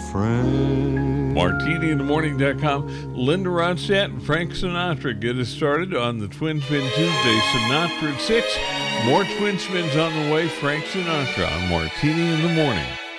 friend. MartiniInTheMorning.com. Linda Ronstadt and Frank Sinatra get us started on the Twin Spin Tuesday. Sinatra at 6. More Twin Spins on the way. Frank Sinatra on Martini in the Morning.